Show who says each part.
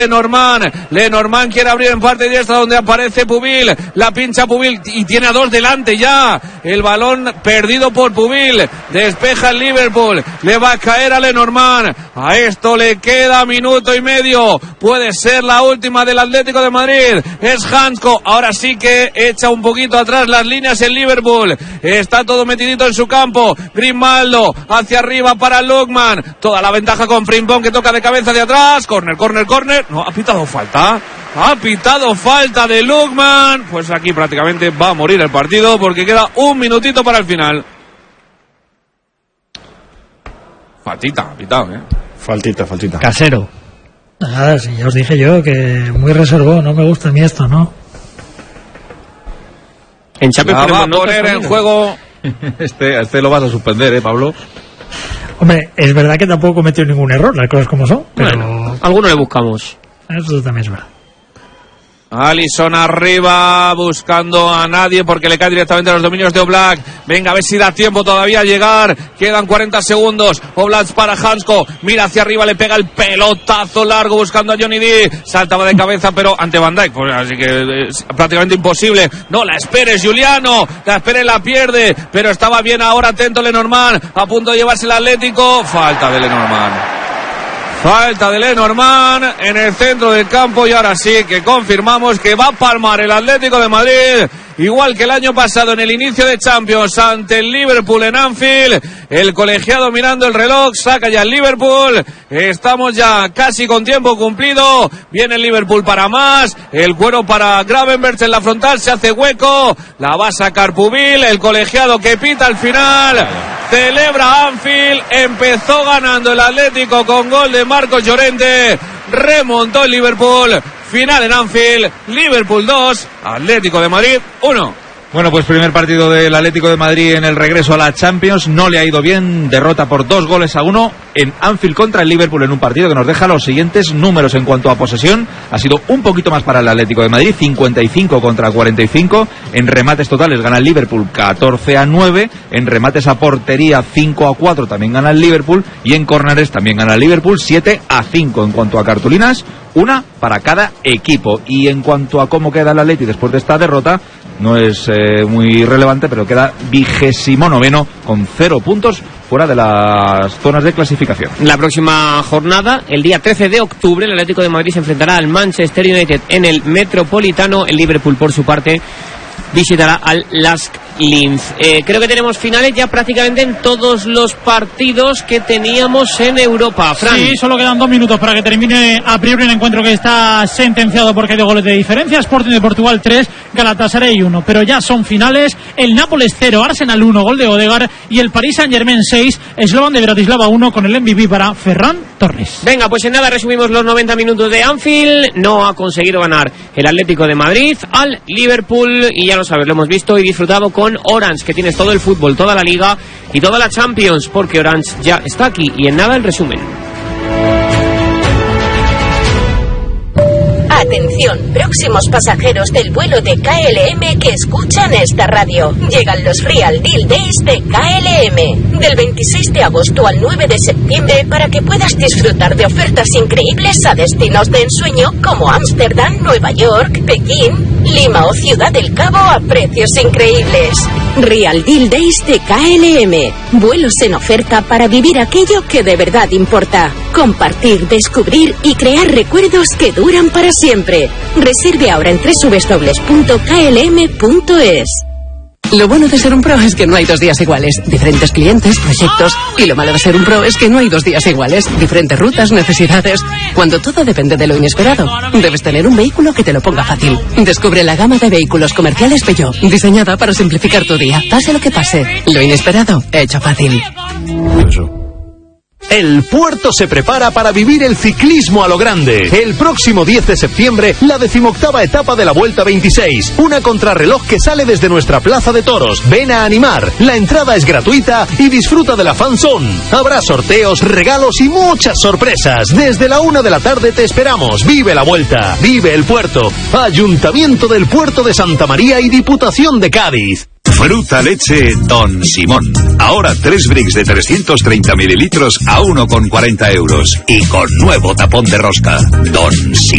Speaker 1: Lenormand quiere abrir en parte diestra donde aparece Pubil, la pincha Pubil y tiene a dos delante ya, el balón perdido por Pubil, despeja el Liverpool, le va a caer a Lenormand, a esto le queda minuto y medio, puede ser la última del Atlético de Madrid, es Hansko, ahora sí que echa un poquito atrás las líneas el Liverpool, está todo metidito en su campo, Grimaldo hacia arriba para Lookman, toda la ventaja con Frimpong que toca de cabeza de atrás, corner, no, ha pitado falta de Lookman, pues aquí prácticamente va a morir el partido porque queda un minutito para el final. Faltita, Faltita.
Speaker 2: Casero. Nada, si ya os dije yo que muy reservado, no me gusta a mí esto, ¿no?
Speaker 1: En Champions va a poner en juego.
Speaker 3: Este lo vas a suspender, Pablo.
Speaker 2: Hombre, es verdad que tampoco cometió ningún error, las cosas como son, pero...
Speaker 4: Bueno, alguno le buscamos.
Speaker 2: Eso también es verdad.
Speaker 1: Alisson arriba, buscando a nadie porque le cae directamente a los dominios de Oblak. Venga, a ver si da tiempo todavía a llegar. Quedan 40 segundos. Oblak para Hansko. Mira hacia arriba, le pega el pelotazo largo buscando a Johnny D. Saltaba de cabeza, pero ante Van Dijk. Pues así que es prácticamente imposible. No, la esperes, Juliano. La espere, la pierde. Pero estaba bien ahora, atento Lenormand. A punto de llevarse el Atlético. Falta de Lenormand en el centro del campo y ahora sí que confirmamos que va a palmar el Atlético de Madrid igual que el año pasado en el inicio de Champions ante el Liverpool en Anfield. El colegiado mirando el reloj, saca ya el Liverpool, estamos ya casi con tiempo cumplido, viene el Liverpool para más, el cuero para Gravenberch en la frontal, se hace hueco, la va a sacar Pubil, el colegiado que pita al final, celebra Anfield, empezó ganando el Atlético con gol de Marcos Llorente, remontó el Liverpool, final en Anfield, Liverpool 2, Atlético de Madrid 1.
Speaker 3: Bueno, pues primer partido del Atlético de Madrid en el regreso a la Champions, no le ha ido bien, derrota por 2-1 en Anfield contra el Liverpool en un partido que nos deja los siguientes números en cuanto a posesión. Ha sido un poquito más para el Atlético de Madrid, 55 contra 45, en remates totales gana el Liverpool 14-9, en remates a portería 5-4 también gana el Liverpool y en córneres también gana el Liverpool 7-5 en cuanto a cartulinas, una para cada equipo. Y en cuanto a cómo queda el Atleti después de esta derrota, no es muy relevante, pero queda 29º con 0 puntos fuera de las zonas de clasificación.
Speaker 4: La próxima jornada, el día 13 de octubre, el Atlético de Madrid se enfrentará al Manchester United en el Metropolitano. El Liverpool, por su parte, visitará al Lask Linz. Creo que tenemos finales ya prácticamente en todos los partidos que teníamos en Europa. Fran.
Speaker 5: Sí, solo quedan 2 minutos para que termine a priori un encuentro que está sentenciado porque hay 2 goles de diferencia. Sporting de Portugal 3, Galatasaray 1. Pero ya son finales. El Nápoles 0, Arsenal 1, gol de Odegaard. Y el Paris Saint-Germain 6, Slovan de Bratislava 1, con el MVP para Ferran Torres.
Speaker 4: Venga, pues en nada resumimos los 90 minutos de Anfield. No ha conseguido ganar el Atlético de Madrid al Liverpool. Y ya lo sabes, lo hemos visto y disfrutado con Orange, que tienes todo el fútbol, toda la liga y toda la Champions, porque Orange ya está aquí. Y en nada el resumen.
Speaker 6: Atención, próximos pasajeros del vuelo de KLM que escuchan esta radio. Llegan los Real Deal Days de KLM. Del 26 de agosto al 9 de septiembre para que puedas disfrutar de ofertas increíbles a destinos de ensueño como Ámsterdam, Nueva York, Pekín, Lima o Ciudad del Cabo a precios increíbles. Real Deal Days de KLM. Vuelos en oferta para vivir aquello que de verdad importa. Compartir, descubrir y crear recuerdos que duran para siempre. Reserve ahora en www.klm.es.
Speaker 7: Lo bueno de ser un pro es que no hay 2 días iguales. Diferentes clientes, proyectos. Y lo malo de ser un pro es que no hay 2 días iguales. Diferentes rutas, necesidades. Cuando todo depende de lo inesperado, debes tener un vehículo que te lo ponga fácil. Descubre la gama de vehículos comerciales Peugeot, diseñada para simplificar tu día. Pase lo que pase, lo inesperado, hecho fácil.
Speaker 8: El puerto se prepara para vivir el ciclismo a lo grande. El próximo 10 de septiembre, la 18ª etapa de la Vuelta 26. Una contrarreloj que sale desde nuestra plaza de toros. Ven a animar. La entrada es gratuita y disfruta de la fan zone. Habrá sorteos, regalos y muchas sorpresas. Desde la 1 de la tarde te esperamos. Vive la Vuelta. Vive el puerto. Ayuntamiento del Puerto de Santa María y Diputación de Cádiz.
Speaker 9: Fruta leche Don Simón. Ahora 3 bricks de 330 mililitros a 1,40 €. Y con nuevo tapón de rosca. Don Simón.